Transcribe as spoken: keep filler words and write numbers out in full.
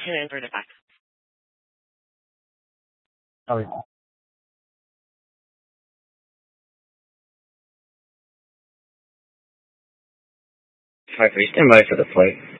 and then turn it back. Okay. Hi, please stand by for the flight.